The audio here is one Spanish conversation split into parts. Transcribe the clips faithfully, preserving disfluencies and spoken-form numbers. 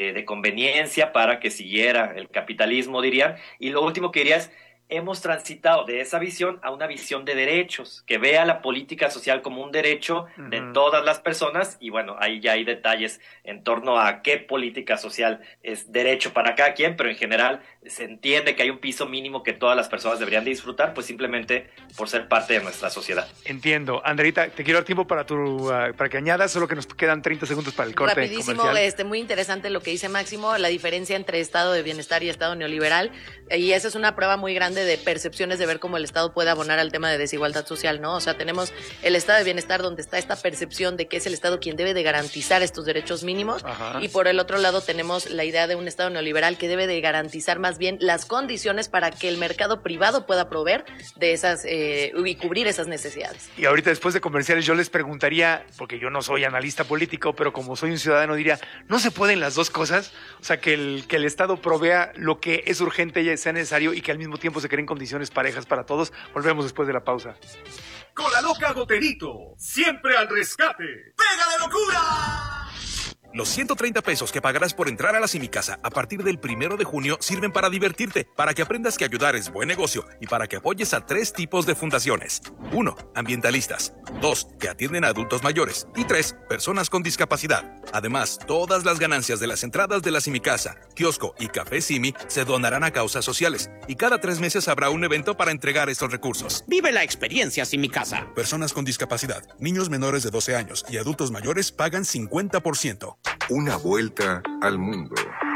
eh, de conveniencia para que siguiera el capitalismo, dirían. Y lo último que diría es, hemos transitado de esa visión a una visión de derechos, que vea la política social como un derecho uh-huh. de todas las personas, y bueno, ahí ya hay detalles en torno a qué política social es derecho para cada quien, pero en general se entiende que hay un piso mínimo que todas las personas deberían de disfrutar, pues simplemente por ser parte de nuestra sociedad. Entiendo. Andreita, te quiero dar tiempo para tu uh, para que añadas, solo que nos quedan treinta segundos para el corte Rapidísimo, comercial. Este, muy interesante lo que dice Máximo, la diferencia entre estado de bienestar y estado neoliberal, y esa es una prueba muy grande de percepciones de ver cómo el Estado puede abonar al tema de desigualdad social, ¿no? O sea, tenemos el estado de bienestar donde está esta percepción de que es el Estado quien debe de garantizar estos derechos mínimos. Ajá. Y por el otro lado tenemos la idea de un Estado neoliberal que debe de garantizar más bien las condiciones para que el mercado privado pueda proveer de esas eh, y cubrir esas necesidades. Y ahorita después de comerciales yo les preguntaría, porque yo no soy analista político, pero como soy un ciudadano diría, ¿no se pueden las dos cosas? O sea, que el, que el Estado provea lo que es urgente y sea necesario y que al mismo tiempo se creen condiciones parejas para todos. Volvemos después de la pausa. Con la loca Goterito, siempre al rescate. ¡Pega de locura! Los ciento treinta pesos que pagarás por entrar a la Simicasa a partir del primero de junio sirven para divertirte, para que aprendas que ayudar es buen negocio y para que apoyes a tres tipos de fundaciones. Uno, ambientalistas. Dos, que atienden a adultos mayores. Y tres, personas con discapacidad. Además, todas las ganancias de las entradas de la Simicasa, kiosco y Café Simi se donarán a causas sociales. Y cada tres meses habrá un evento para entregar estos recursos. Vive la experiencia Simicasa. Personas con discapacidad, niños menores de doce años y adultos mayores pagan cincuenta por ciento. Una vuelta al mundo.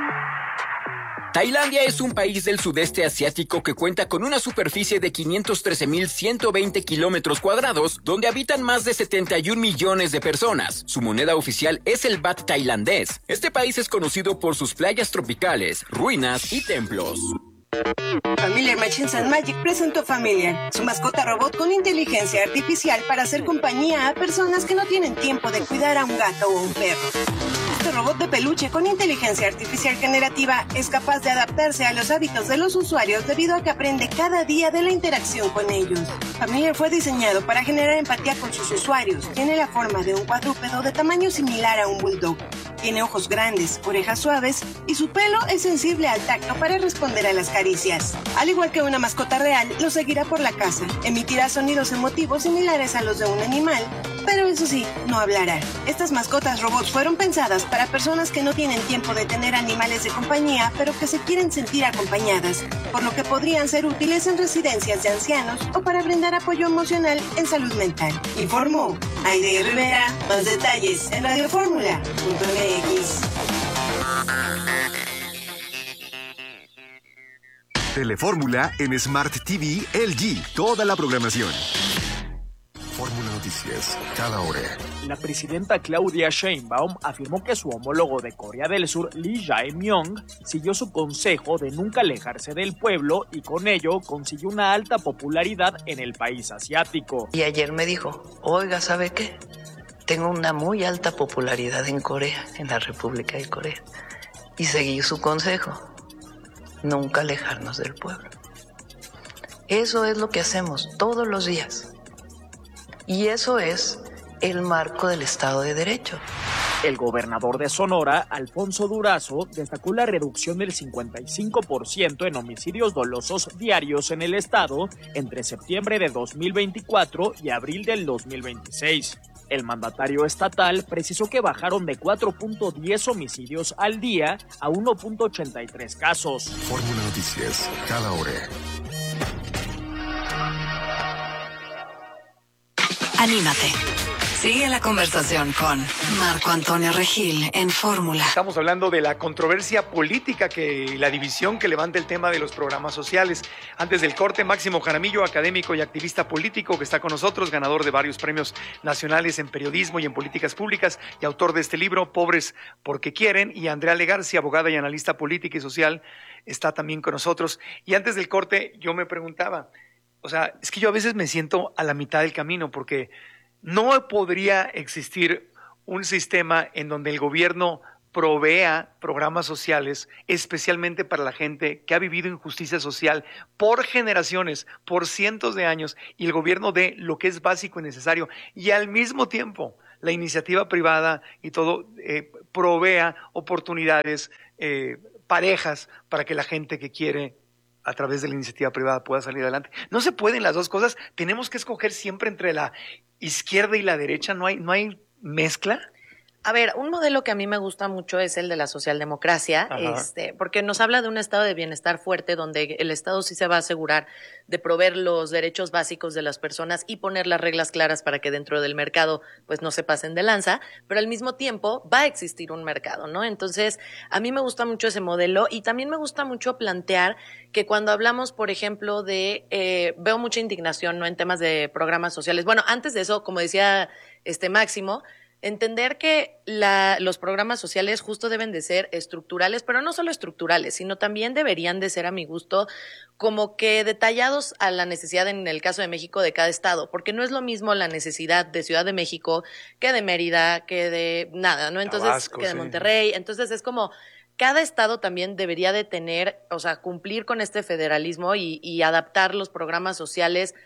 Tailandia es un país del sudeste asiático que cuenta con una superficie de quinientos trece mil ciento veinte kilómetros cuadrados, donde habitan más de setenta y un millones de personas. Su moneda oficial es el baht tailandés. Este país es conocido por sus playas tropicales, ruinas y templos. Familiar Machines and Magic presentó Familiar, su mascota robot con inteligencia artificial para hacer compañía a personas que no tienen tiempo de cuidar a un gato o un perro. Este robot de peluche con inteligencia artificial generativa es capaz de adaptarse a los hábitos de los usuarios debido a que aprende cada día de la interacción con ellos. Familiar fue diseñado para generar empatía con sus usuarios. Tiene la forma de un cuadrúpedo de tamaño similar a un bulldog. Tiene ojos grandes, orejas suaves y su pelo es sensible al tacto para responder a las caricias. Al igual que una mascota real, lo seguirá por la casa. Emitirá sonidos emotivos similares a los de un animal, pero eso sí, no hablará. Estas mascotas robots fueron pensadas para personas que no tienen tiempo de tener animales de compañía, pero que se quieren sentir acompañadas, por lo que podrían ser útiles en residencias de ancianos o para brindar apoyo emocional en salud mental. Informó Aide Rivera. Más detalles en radioformula punto eme equis. Telefórmula en Smart T V L G. Toda la programación. Fórmula Noticias, cada hora. La presidenta Claudia Sheinbaum afirmó que su homólogo de Corea del Sur, Lee Jae-myung, siguió su consejo de nunca alejarse del pueblo y con ello consiguió una alta popularidad en el país asiático. Y ayer me dijo, oiga, ¿sabe qué? Tengo una muy alta popularidad en Corea, en la República de Corea. Y seguí su consejo, nunca alejarnos del pueblo. Eso es lo que hacemos todos los días. Y eso es el marco del Estado de Derecho. El gobernador de Sonora, Alfonso Durazo, destacó la reducción del cincuenta y cinco por ciento en homicidios dolosos diarios en el estado entre septiembre de dos mil veinticuatro y abril del dos mil veintiséis. El mandatario estatal precisó que bajaron de cuatro punto diez homicidios al día a uno punto ochenta y tres casos. Fórmula Noticias, cada hora. Anímate. Sigue la conversación con Marco Antonio Regil en Fórmula. Estamos hablando de la controversia política que la división que levanta el tema de los programas sociales. Antes del corte, Máximo Jaramillo, académico y activista político que está con nosotros, ganador de varios premios nacionales en periodismo y en políticas públicas y autor de este libro, Pobres porque quieren, y Andrea Legarcia, abogada y analista política y social, está también con nosotros. Y antes del corte yo me preguntaba, o sea, es que yo a veces me siento a la mitad del camino porque no podría existir un sistema en donde el gobierno provea programas sociales, especialmente para la gente que ha vivido injusticia social por generaciones, por cientos de años, y el gobierno dé lo que es básico y necesario, y al mismo tiempo la iniciativa privada y todo eh, provea oportunidades eh, parejas para que la gente que quiere a través de la iniciativa privada pueda salir adelante. No se pueden las dos cosas, tenemos que escoger siempre entre la izquierda y la derecha, no hay, no hay mezcla. A ver, un modelo que a mí me gusta mucho es el de la socialdemocracia, este, porque nos habla de un estado de bienestar fuerte donde el Estado sí se va a asegurar de proveer los derechos básicos de las personas y poner las reglas claras para que dentro del mercado pues no se pasen de lanza, pero al mismo tiempo va a existir un mercado, ¿no? Entonces, a mí me gusta mucho ese modelo y también me gusta mucho plantear que cuando hablamos, por ejemplo, de, eh, veo mucha indignación, ¿no? En temas de programas sociales. Bueno, antes de eso, como decía este Máximo, entender que la, los programas sociales justo deben de ser estructurales, pero no solo estructurales, sino también deberían de ser, a mi gusto, como que detallados a la necesidad, en el caso de México, de cada estado, porque no es lo mismo la necesidad de Ciudad de México que de Mérida, que de nada, ¿no? Entonces, Tabasco, que de sí. Monterrey. Entonces, es como cada estado también debería de tener, o sea, cumplir con este federalismo y, y adaptar los programas sociales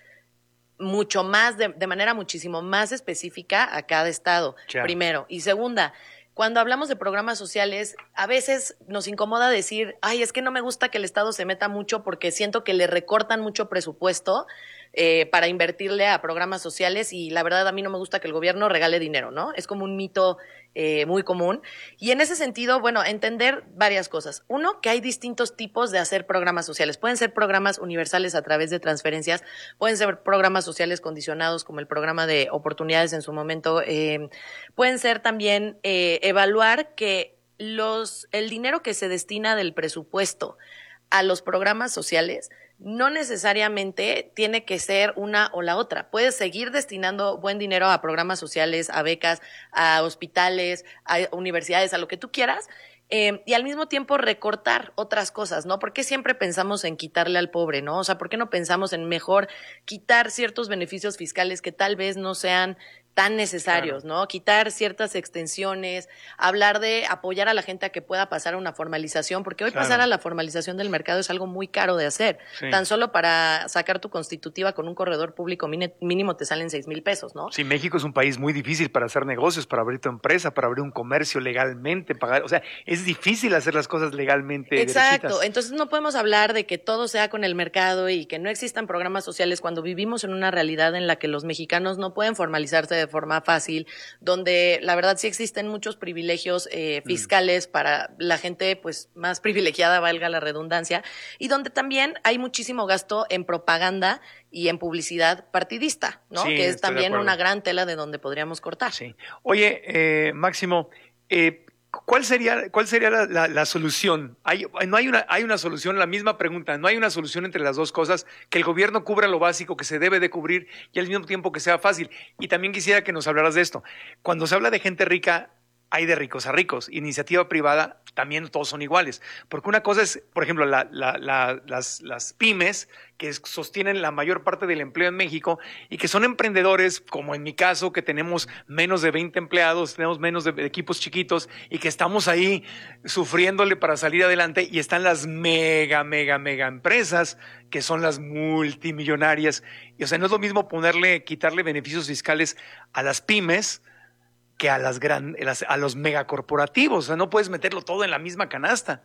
mucho más, de, de manera muchísimo más específica a cada estado, ya. Primero. Y segunda, cuando hablamos de programas sociales, a veces nos incomoda decir, ay, es que no me gusta que el Estado se meta mucho porque siento que le recortan mucho presupuesto eh, para invertirle a programas sociales y la verdad a mí no me gusta que el gobierno regale dinero, ¿no? Es como un mito eh, muy común. Y en ese sentido, bueno, entender varias cosas. Uno, que hay distintos tipos de hacer programas sociales. Pueden ser programas universales a través de transferencias, pueden ser programas sociales condicionados como el programa de oportunidades en su momento, eh, pueden ser también eh, evaluar que los el dinero que se destina del presupuesto a los programas sociales no necesariamente tiene que ser una o la otra. Puedes seguir destinando buen dinero a programas sociales, a becas, a hospitales, a universidades, a lo que tú quieras, eh, y al mismo tiempo recortar otras cosas, ¿no? ¿Por qué siempre pensamos en quitarle al pobre, no? O sea, ¿por qué no pensamos en mejor quitar ciertos beneficios fiscales que tal vez no sean tan necesarios, claro, ¿no? Quitar ciertas extensiones, hablar de apoyar a la gente a que pueda pasar a una formalización, porque hoy claro. pasar a la formalización del mercado es algo muy caro de hacer. Sí. Tan solo para sacar tu constitutiva con un corredor público mínimo te salen seis mil pesos, ¿no? Sí, México es un país muy difícil para hacer negocios, para abrir tu empresa, para abrir un comercio legalmente, pagar, o sea, es difícil hacer las cosas legalmente. Exacto, derechitas. Entonces no podemos hablar de que todo sea con el mercado y que no existan programas sociales cuando vivimos en una realidad en la que los mexicanos no pueden formalizarse de forma fácil, donde la verdad sí existen muchos privilegios eh, fiscales mm. para la gente pues más privilegiada, valga la redundancia, y donde también hay muchísimo gasto en propaganda y en publicidad partidista, ¿no? Sí, que es también una gran tela de donde podríamos cortar. Sí. Oye, eh, Máximo, eh, ¿Cuál sería, cuál sería la, la, la solución? Hay, no hay una, hay una solución, la misma pregunta, no hay una solución entre las dos cosas, que el gobierno cubra lo básico que se debe de cubrir y al mismo tiempo que sea fácil. Y también quisiera que nos hablaras de esto. Cuando se habla de gente rica, hay de ricos a ricos. Iniciativa privada, también todos son iguales. Porque una cosa es, por ejemplo, la, la, la, las, las pymes que sostienen la mayor parte del empleo en México y que son emprendedores, como en mi caso, que tenemos menos de veinte empleados, tenemos menos de, de equipos chiquitos y que estamos ahí sufriéndole para salir adelante, y están las mega, mega, mega empresas que son las multimillonarias. Y o sea, no es lo mismo ponerle, quitarle beneficios fiscales a las pymes que a las gran, a los megacorporativos. O sea, no puedes meterlo todo en la misma canasta.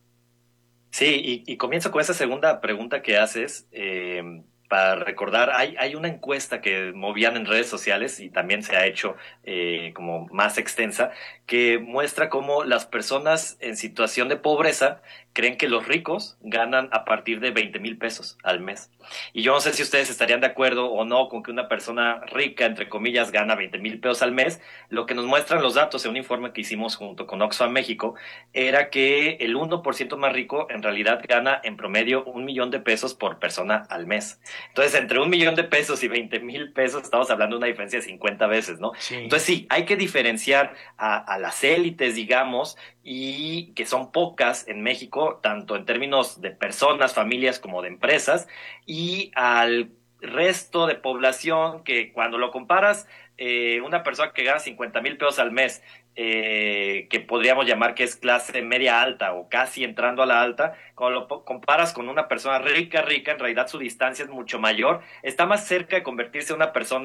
Sí, y, y comienzo con esa segunda pregunta que haces, eh, para recordar, hay, hay una encuesta que movían en redes sociales y también se ha hecho eh, como más extensa, que muestra cómo las personas en situación de pobreza creen que los ricos ganan a partir de veinte mil pesos al mes. Y yo no sé si ustedes estarían de acuerdo o no con que una persona rica, entre comillas, gana veinte mil pesos al mes. Lo que nos muestran los datos en un informe que hicimos junto con Oxfam México era que el uno por ciento más rico en realidad gana en promedio un millón de pesos por persona al mes. Entonces, entre un millón de pesos y veinte mil pesos estamos hablando de una diferencia de cincuenta veces, ¿no? Sí. Entonces, sí, hay que diferenciar a, a las élites, digamos, y que son pocas en México, tanto en términos de personas, familias, como de empresas, y al resto de población que cuando lo comparas, eh, una persona que gana cincuenta mil pesos al mes, eh, que podríamos llamar que es clase media alta o casi entrando a la alta, cuando lo comparas con una persona rica, rica, en realidad su distancia es mucho mayor, está más cerca de convertirse en una persona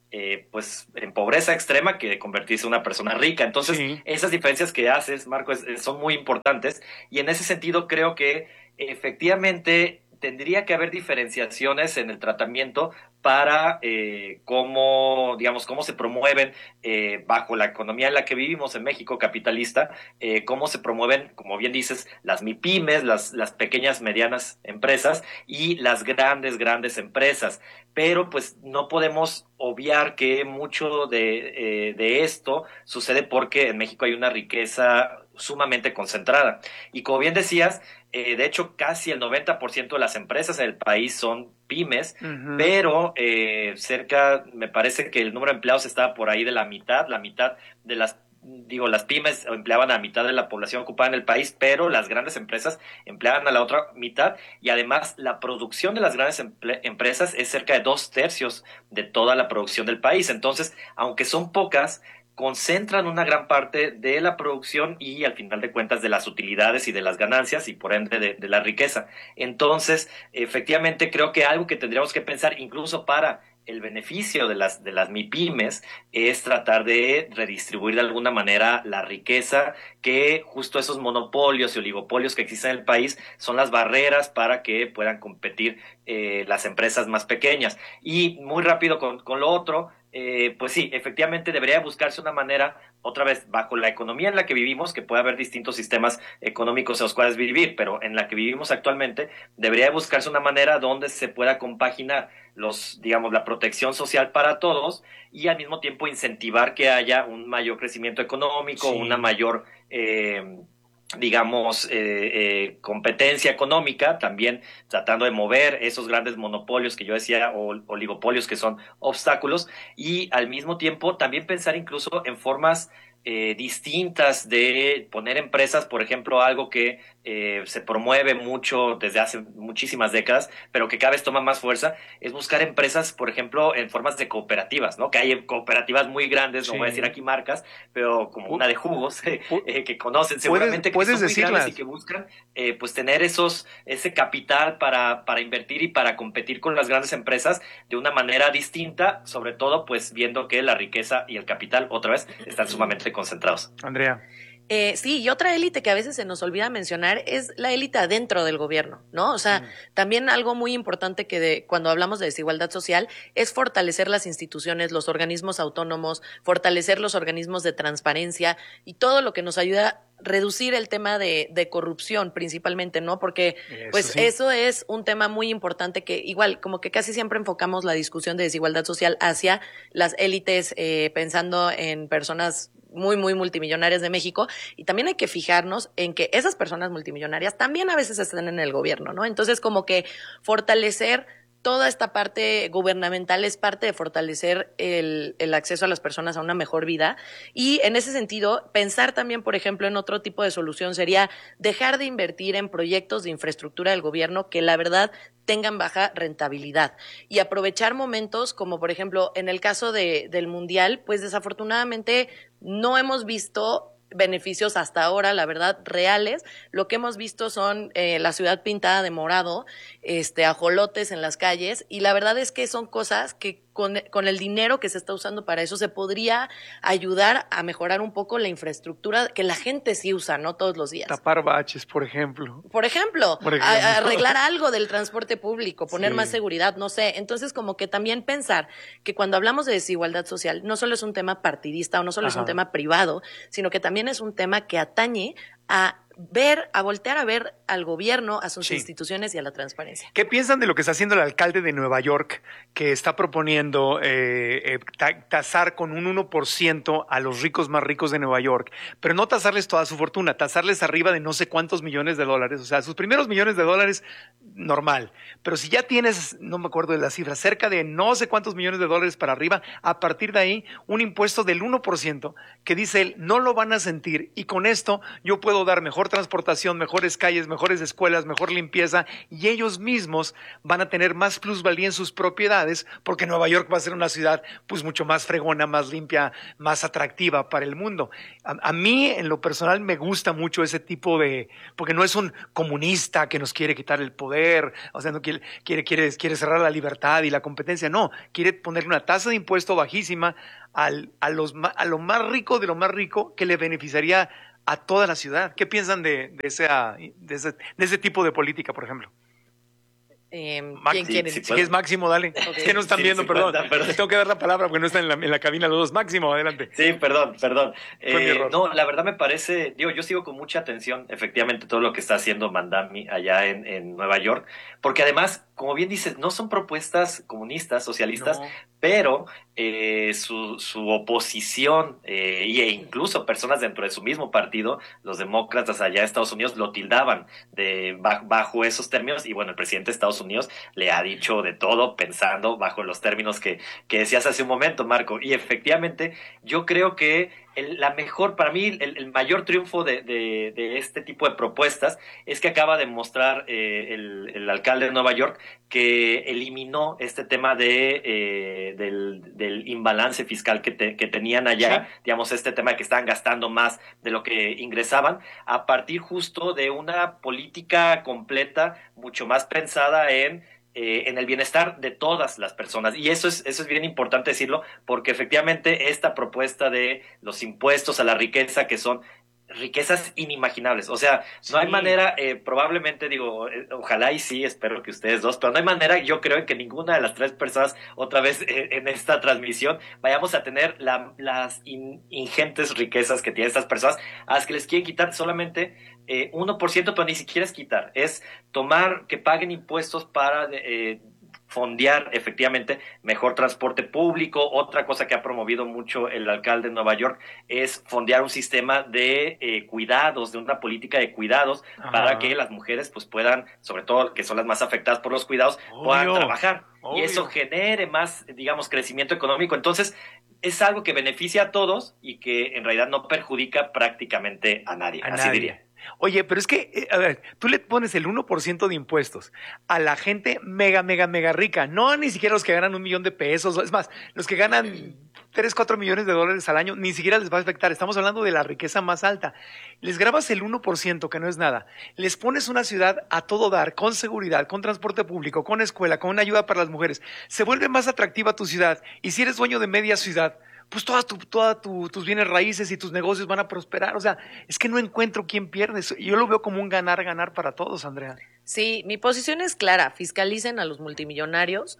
eh, pues en pobreza extrema que convertirse en una persona rica. Entonces, sí. esas diferencias que haces, Marco, es, es, son muy importantes, y en ese sentido creo que efectivamente tendría que haber diferenciaciones en el tratamiento para eh, cómo, digamos, cómo se promueven eh, bajo la economía en la que vivimos en México capitalista, eh, cómo se promueven, como bien dices, las MIPYMES, las, las pequeñas, medianas empresas y las grandes, grandes empresas. Pero pues no podemos obviar que mucho de, eh, de esto sucede porque en México hay una riqueza sumamente concentrada. Y como bien decías, eh, de hecho casi el noventa por ciento de las empresas en el país son pymes, uh-huh. pero eh, cerca, me parece que el número de empleados estaba por ahí de la mitad, la mitad de las digo, las pymes empleaban a la mitad de la población ocupada en el país, pero las grandes empresas empleaban a la otra mitad, y además la producción de las grandes emple- empresas es cerca de dos tercios de toda la producción del país. Entonces, aunque son pocas, concentran una gran parte de la producción y al final de cuentas de las utilidades y de las ganancias y por ende de, de la riqueza. Entonces, efectivamente creo que algo que tendríamos que pensar incluso para el beneficio de las de las MIPYMES es tratar de redistribuir de alguna manera la riqueza, que justo esos monopolios y oligopolios que existen en el país son las barreras para que puedan competir eh, las empresas más pequeñas. Y muy rápido con, con lo otro, eh, pues sí, efectivamente debería buscarse una manera, otra vez, bajo la economía en la que vivimos, que puede haber distintos sistemas económicos en los cuales vivir, pero en la que vivimos actualmente, debería buscarse una manera donde se pueda compaginar los, digamos, la protección social para todos y al mismo tiempo incentivar que haya un mayor crecimiento económico, sí. una mayor, eh, digamos, eh, eh, competencia económica, también tratando de mover esos grandes monopolios que yo decía, o oligopolios que son obstáculos, y al mismo tiempo también pensar incluso en formas Eh, distintas de poner empresas, por ejemplo, algo que eh, se promueve mucho desde hace muchísimas décadas, pero que cada vez toma más fuerza, es buscar empresas, por ejemplo, en formas de cooperativas, ¿no? Que hay cooperativas muy grandes, sí. no voy a decir aquí marcas, pero como una de jugos, eh, eh, que conocen seguramente, ¿Puedes, que son puedes muy grandes y que buscan eh, pues tener esos ese capital para, para invertir y para competir con las grandes empresas de una manera distinta, sobre todo pues viendo que la riqueza y el capital otra vez están sumamente concentrados. Andrea. Eh, sí, y otra élite que a veces se nos olvida mencionar es la élite adentro del gobierno, ¿no? O sea, mm. también algo muy importante que de, cuando hablamos de desigualdad social es fortalecer las instituciones, los organismos autónomos, fortalecer los organismos de transparencia y todo lo que nos ayuda a reducir el tema de, de corrupción principalmente, ¿no? Porque eso, pues sí. eso es un tema muy importante que igual como que casi siempre enfocamos la discusión de desigualdad social hacia las élites, eh, pensando en personas muy, muy multimillonarias de México, y también hay que fijarnos en que esas personas multimillonarias también a veces están en el gobierno, ¿no? Entonces, como que fortalecer toda esta parte gubernamental es parte de fortalecer el, el acceso a las personas a una mejor vida, y en ese sentido, pensar también, por ejemplo, en otro tipo de solución sería dejar de invertir en proyectos de infraestructura del gobierno que la verdad tengan baja rentabilidad y aprovechar momentos como, por ejemplo, en el caso de, del Mundial, pues desafortunadamente no hemos visto beneficios hasta ahora, la verdad, reales. Lo que hemos visto son eh, la ciudad pintada de morado, este, ajolotes en las calles, y la verdad es que son cosas que con, con el dinero que se está usando para eso se podría ayudar a mejorar un poco la infraestructura que la gente sí usa, ¿no? Todos los días. Tapar baches, por ejemplo. Por ejemplo, por ejemplo. A, a arreglar algo del transporte público, poner sí. más seguridad, no sé. Entonces, como que también pensar que cuando hablamos de desigualdad social, no solo es un tema partidista o no solo Ajá. es un tema privado, sino que también es un tema que atañe a ver, a voltear a ver al gobierno, a sus sí. instituciones y a la transparencia. ¿Qué piensan de lo que está haciendo el alcalde de Nueva York, que está proponiendo eh, eh, tasar con un uno por ciento a los ricos más ricos de Nueva York, pero no tasarles toda su fortuna, tasarles arriba de no sé cuántos millones de dólares? O sea, sus primeros millones de dólares, normal, pero si ya tienes, no me acuerdo de la cifra, cerca de no sé cuántos millones de dólares para arriba, a partir de ahí, un impuesto del uno por ciento, que dice él, no lo van a sentir, y con esto yo puedo dar mejor mejor transportación, mejores calles, mejores escuelas, mejor limpieza, y ellos mismos van a tener más plusvalía en sus propiedades, porque Nueva York va a ser una ciudad pues mucho más fregona, más limpia, más atractiva para el mundo. A, a mí, en lo personal, me gusta mucho ese tipo de, porque no es un comunista que nos quiere quitar el poder, o sea, no quiere, quiere, quiere, quiere cerrar la libertad y la competencia, no, quiere ponerle una tasa de impuesto bajísima al, a, los, a lo más rico de lo más rico, que le beneficiaría a toda la ciudad. ¿Qué piensan de, de, esa, de, ese, de ese tipo de política, por ejemplo? Eh, ¿Quién sí, quiere? Si, si es Máximo, dale. Okay. Es que no están sí, viendo, sí, perdón. Puede, perdón. Les tengo que dar la palabra porque no están en la, en la cabina los dos. Máximo, adelante. Sí, perdón, perdón. Eh, no, la verdad me parece, digo, yo sigo con mucha atención, efectivamente, todo lo que está haciendo Mamdani allá en, en Nueva York, porque además, como bien dices, no son propuestas comunistas, socialistas, no. pero eh, su, su oposición eh, e incluso personas dentro de su mismo partido, los demócratas allá en Estados Unidos, lo tildaban de bajo, bajo esos términos, y bueno, el presidente de Estados Unidos le ha dicho de todo pensando bajo los términos que, que decías hace un momento, Marco, y efectivamente yo creo que el, la mejor, para mí el, el mayor triunfo de, de, de este tipo de propuestas es que acaba de mostrar eh, el, el alcalde de Nueva York que eliminó este tema de eh, del, del imbalance fiscal que, te, que tenían allá, sí. digamos, este tema de que estaban gastando más de lo que ingresaban, a partir justo de una política completa, mucho más pensada en Eh, en el bienestar de todas las personas, y eso es eso es bien importante decirlo, porque efectivamente esta propuesta de los impuestos a la riqueza, que son riquezas inimaginables, o sea, sí. no hay manera, eh, probablemente digo, eh, ojalá y sí, espero que ustedes dos, pero no hay manera, yo creo que ninguna de las tres personas, otra vez eh, en esta transmisión, vayamos a tener la, las in, ingentes riquezas que tienen estas personas, a las que les quieren quitar solamente eh, uno por ciento, pero ni siquiera es quitar, es tomar, que paguen impuestos para eh, fondear efectivamente mejor transporte público. Otra cosa que ha promovido mucho el alcalde de Nueva York es fondear un sistema de eh, cuidados, de una política de cuidados, Ajá. para que las mujeres pues puedan, sobre todo que son las más afectadas por los cuidados, Obvio. puedan trabajar. Obvio. Y eso genere más, digamos, crecimiento económico. Entonces, es algo que beneficia a todos y que en realidad no perjudica prácticamente a nadie, a así nadie. diría. Oye, pero es que, a ver, tú le pones el uno por ciento de impuestos a la gente mega, mega, mega rica, no ni siquiera los que ganan un millón de pesos, es más, los que ganan tres, cuatro millones de dólares al año, ni siquiera les va a afectar, estamos hablando de la riqueza más alta. Les grabas el uno por ciento, que no es nada, les pones una ciudad a todo dar, con seguridad, con transporte público, con escuela, con ayuda para las mujeres, se vuelve más atractiva tu ciudad, y si eres dueño de media ciudad, pues todas tu, toda tu, tus bienes raíces y tus negocios van a prosperar. O sea, es que no encuentro quién pierde. Yo lo veo como un ganar-ganar para todos, Andrea. Sí, mi posición es clara. Fiscalicen a los multimillonarios.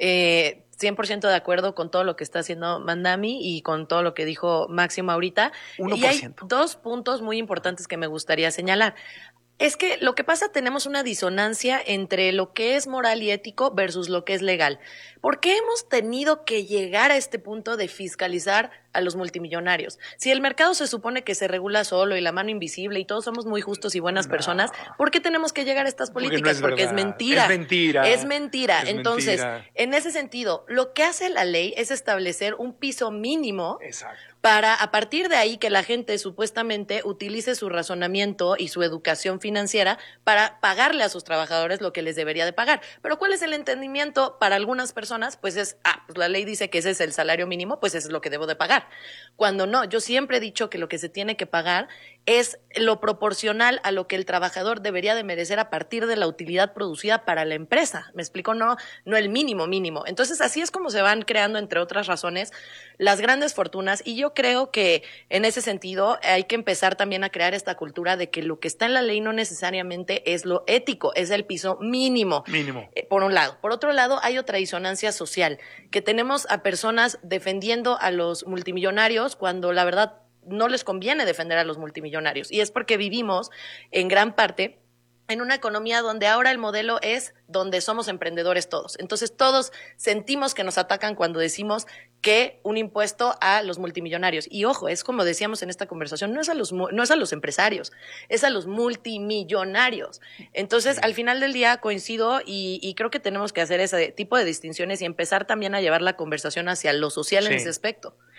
Eh, cien por ciento de acuerdo con todo lo que está haciendo Mamdani y con todo lo que dijo Máximo ahorita. uno por ciento. Y hay dos puntos muy importantes que me gustaría señalar. Es que lo que pasa, tenemos una disonancia entre lo que es moral y ético versus lo que es legal. ¿Por qué hemos tenido que llegar a este punto de fiscalizar a los multimillonarios? Si el mercado se supone que se regula solo y la mano invisible y todos somos muy justos y buenas no. personas, ¿por qué tenemos que llegar a estas políticas? Porque, no es, Porque es mentira. Es mentira. Es mentira. Es Entonces, mentira. En ese sentido, lo que hace la ley es establecer un piso mínimo. Exacto. Para, a partir de ahí, que la gente supuestamente utilice su razonamiento y su educación financiera para pagarle a sus trabajadores lo que les debería de pagar. Pero ¿cuál es el entendimiento para algunas personas? Pues es, ah, pues la ley dice que ese es el salario mínimo, pues eso es lo que debo de pagar. Cuando no, yo siempre he dicho que lo que se tiene que pagar es lo proporcional a lo que el trabajador debería de merecer a partir de la utilidad producida para la empresa. ¿Me explico? No, no el mínimo mínimo. Entonces, así es como se van creando, entre otras razones, las grandes fortunas, y yo creo que en ese sentido hay que empezar también a crear esta cultura de que lo que está en la ley no necesariamente es lo ético, es el piso mínimo. Mínimo. Eh, por un lado. Por otro lado, hay otra disonancia social, que tenemos a personas defendiendo a los multimillonarios cuando la verdad no les conviene defender a los multimillonarios. Y es porque vivimos en gran parte en una economía donde ahora el modelo es donde somos emprendedores todos. Entonces todos sentimos que nos atacan cuando decimos que un impuesto a los multimillonarios. Y ojo, es como decíamos en esta conversación, no es a los, no es a los empresarios, es a los multimillonarios. Entonces, al final del día coincido y, y creo que tenemos que hacer ese tipo de distinciones y empezar también a llevar la conversación hacia lo social sí. en ese aspecto.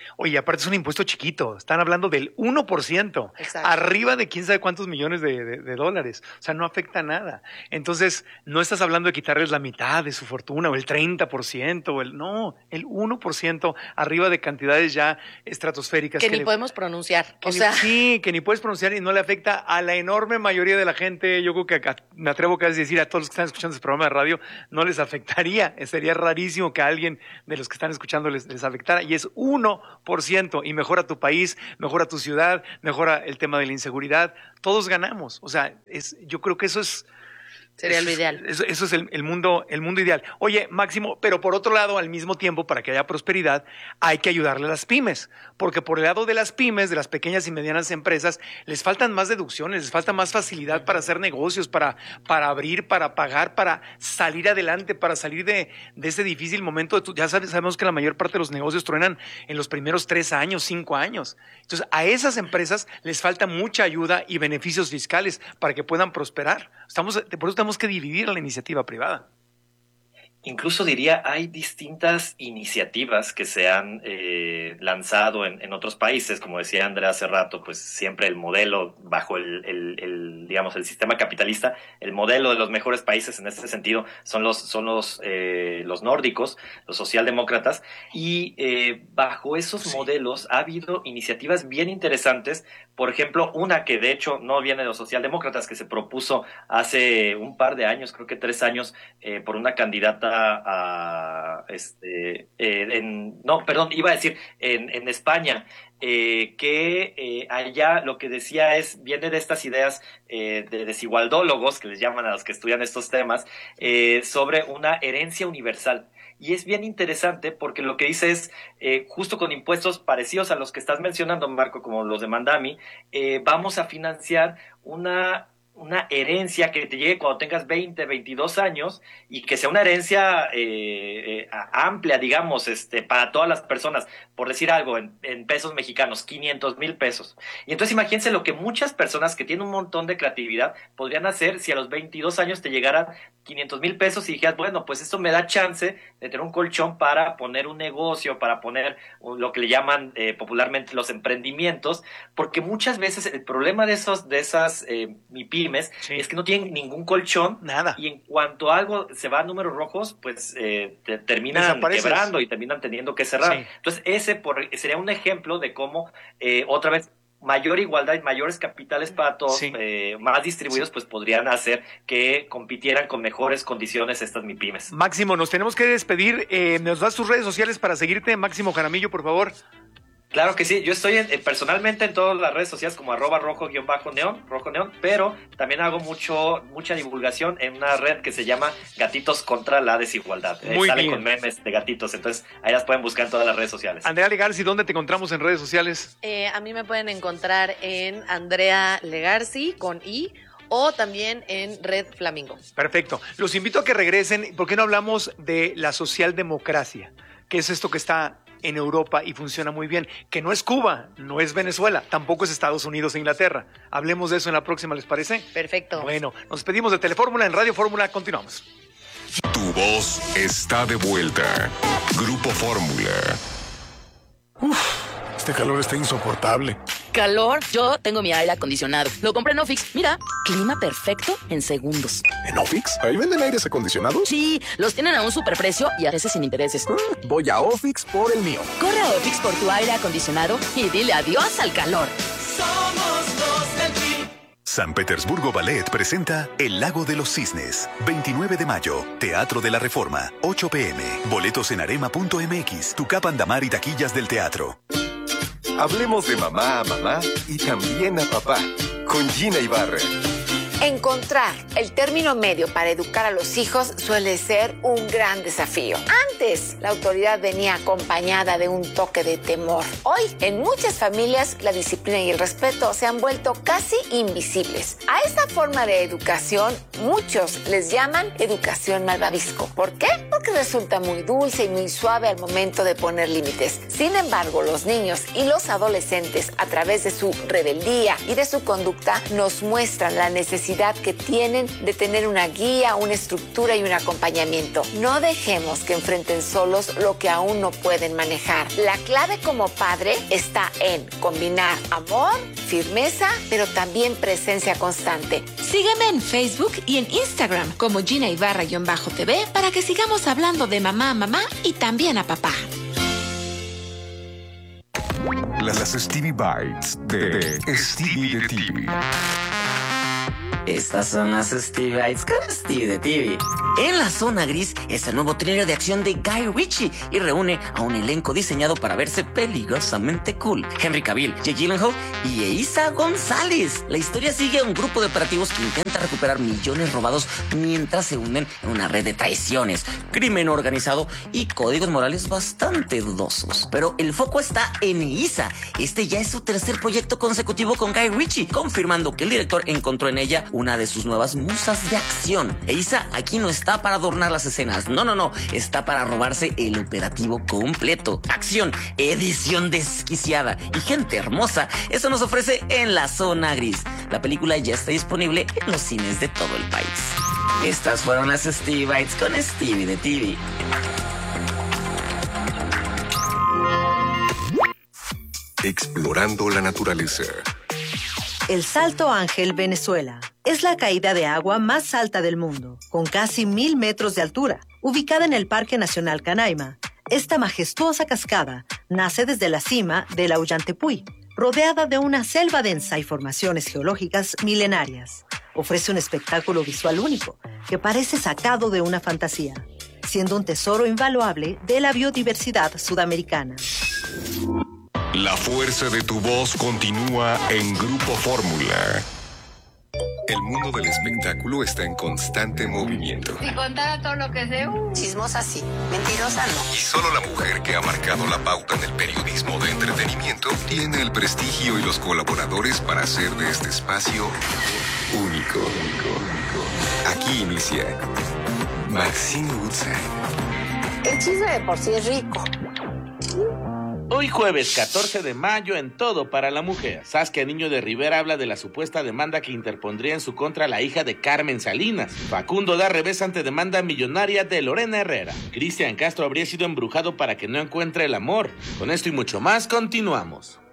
Oye, aparte es un impuesto chiquito, están hablando del uno por ciento, Exacto. arriba de quién sabe cuántos millones de, de, de dólares, o sea, no afecta nada. Entonces, no estás hablando de quitarles la mitad de su fortuna o el treinta por ciento, o el, no, el uno por ciento arriba de cantidades ya estratosféricas. Que, que ni le, podemos pronunciar, que o ni, sea. Sí, que ni puedes pronunciar y no le afecta a la enorme mayoría de la gente. Yo creo que a, me atrevo casi a decir a todos los que están escuchando este programa de radio, no les afectaría, sería rarísimo que a alguien de los que están escuchando les, les afectara, y es uno por ciento, y mejora tu país, mejora tu ciudad, mejora el tema de la inseguridad, todos ganamos, o sea, es, yo creo que eso es... Sería eso lo ideal. Es, eso, eso es el, el, mundo, el mundo ideal. Oye, Máximo, pero por otro lado, al mismo tiempo, para que haya prosperidad, hay que ayudarle a las pymes, porque por el lado de las pymes, de las pequeñas y medianas empresas, les faltan más deducciones, les falta más facilidad para hacer negocios, para, para abrir, para pagar, para salir adelante, para salir de, de ese difícil momento. Ya sabes, sabemos que la mayor parte de los negocios truenan en los primeros tres años, cinco años. Entonces, a esas empresas les falta mucha ayuda y beneficios fiscales para que puedan prosperar. Estamos, por eso tenemos que dividir a la iniciativa privada. Incluso diría, hay distintas iniciativas que se han eh, lanzado en, en otros países, como decía Andrea hace rato, pues siempre el modelo bajo el, el, el digamos, el sistema capitalista, el modelo de los mejores países en este sentido son los, son los, eh, los nórdicos, los socialdemócratas, y eh, bajo esos sí. modelos ha habido iniciativas bien interesantes. Por ejemplo, una que de hecho no viene de los socialdemócratas, que se propuso hace un par de años, creo que tres años, eh, por una candidata a, a este, eh, en, no, perdón, iba a decir en, en España, eh, que eh, allá lo que decía es, viene de estas ideas eh, de desigualdólogos, que les llaman a los que estudian estos temas, eh, sobre una herencia universal. Y es bien interesante porque lo que dice es, eh, justo con impuestos parecidos a los que estás mencionando, Marco, como los de Mandami, eh, vamos a financiar una... una herencia que te llegue cuando tengas veinte, veintidós años y que sea una herencia eh, eh, amplia, digamos, este, para todas las personas, por decir algo, en, en pesos mexicanos, quinientos mil pesos. Y entonces imagínense lo que muchas personas que tienen un montón de creatividad podrían hacer si a los veintidós años te llegaran quinientos mil pesos y dijeras, bueno, pues esto me da chance de tener un colchón para poner un negocio, para poner lo que le llaman eh, popularmente los emprendimientos, porque muchas veces el problema de esos, de esas eh, MIPYMES sí. es que no tienen ningún colchón, nada, y en cuanto algo se va a números rojos, pues eh, te terminan quebrando y terminan teniendo que cerrar. Sí. Entonces ese por, sería un ejemplo de cómo eh, otra vez mayor igualdad y mayores capitales para todos, sí. eh, más distribuidos, sí. pues podrían hacer que compitieran con mejores condiciones estas MIPYMES. Máximo, nos tenemos que despedir. Eh, ¿Nos das tus redes sociales para seguirte? Máximo Jaramillo, por favor. Claro que sí, yo estoy en, eh, personalmente en todas las redes sociales como arroba rojo guión bajo neón, rojo neón, pero también hago mucho mucha divulgación en una red que se llama Gatitos contra la Desigualdad. Eh, Muy sale bien. con memes de gatitos, entonces ahí las pueden buscar en todas las redes sociales. Andrea Legarzi, ¿dónde te encontramos en redes sociales? Eh, a mí me pueden encontrar en Andrea Legarzi con I, o también en Red Flamingo. Perfecto. Los invito a que regresen. ¿Por qué no hablamos de la socialdemocracia? ¿Qué es esto que está en Europa y funciona muy bien? Que no es Cuba, no es Venezuela, tampoco es Estados Unidos e Inglaterra. Hablemos de eso en la próxima, ¿les parece? Perfecto. Bueno, nos despedimos de Telefórmula en Radio Fórmula. Continuamos. Tu voz está de vuelta. Grupo Fórmula. Uf, este calor está insoportable. ¿Calor? Yo tengo mi aire acondicionado. Lo compré en Ofix. Mira, clima perfecto en segundos. ¿En Ofix? ¿Ahí venden aires acondicionados? Sí, los tienen a un superprecio y a veces sin intereses. Mm, voy a Ofix por el mío. Corre a Ofix por tu aire acondicionado y dile adiós al calor. Somos los del Team. San Petersburgo Ballet presenta El Lago de los Cisnes. veintinueve de mayo, Teatro de la Reforma, ocho pe eme. Boletos en arema punto eme equis, Tucap Andamar y taquillas del teatro. Hablemos de mamá a mamá y también a papá, con Gina Ibarra. Encontrar el término medio para educar a los hijos suele ser un gran desafío. Antes, la autoridad venía acompañada de un toque de temor. Hoy, en muchas familias, la disciplina y el respeto se han vuelto casi invisibles. A esta forma de educación, muchos les llaman educación malvavisco. ¿Por qué? Porque resulta muy dulce y muy suave al momento de poner límites. Sin embargo, los niños y los adolescentes, a través de su rebeldía y de su conducta, nos muestran la necesidad necesidad que tienen de tener una guía, una estructura y un acompañamiento. No dejemos que enfrenten solos lo que aún no pueden manejar. La clave como padre está en combinar amor, firmeza, pero también presencia constante. Sígueme en Facebook y en Instagram como Gina Ibarra-T V para que sigamos hablando de mamá a mamá y también a papá. Las Stevie Bites de, de Stevie de T V. Estas son las Stevie Bites con Stevie de T V. En la zona gris es el nuevo thriller de acción de Guy Ritchie y reúne a un elenco diseñado para verse peligrosamente cool. Henry Cavill, Jake Gyllenhaal y Eiza González. La historia sigue a un grupo de operativos que intenta recuperar millones robados mientras se hunden en una red de traiciones, crimen organizado y códigos morales bastante dudosos. Pero el foco está en Eiza. Este ya es su tercer proyecto consecutivo con Guy Ritchie, confirmando que el director encontró en ella una de sus nuevas musas de acción. Eiza aquí no está para adornar las escenas, no, no, no, está para robarse el operativo completo. Acción, edición desquiciada y gente hermosa, eso nos ofrece En la Zona Gris. La película ya está disponible en los cines de todo el país. Estas fueron las Stevie Bites con Stevie de T V. Explorando la naturaleza. El Salto Ángel, Venezuela. Es la caída de agua más alta del mundo, con casi mil metros de altura. Ubicada en el Parque Nacional Canaima, esta majestuosa cascada nace desde la cima del Ollantaytambo, rodeada de una selva densa y formaciones geológicas milenarias. Ofrece un espectáculo visual único, que parece sacado de una fantasía, siendo un tesoro invaluable de la biodiversidad sudamericana. La fuerza de tu voz continúa en Grupo Fórmula. El mundo del espectáculo está en constante movimiento. Si contara todo lo que sé, uh, chismosa sí, mentirosa no. Y solo la mujer que ha marcado la pauta en el periodismo de entretenimiento tiene el prestigio y los colaboradores para hacer de este espacio único. Aquí inicia Maxine Woodside. El chisme de por sí es rico. Hoy jueves catorce de mayo en Todo para la Mujer. Saskia Niño de Rivera habla de la supuesta demanda que interpondría en su contra la hija de Carmen Salinas. Facundo da revés ante demanda millonaria de Lorena Herrera. Cristian Castro habría sido embrujado para que no encuentre el amor. Con esto y mucho más, continuamos.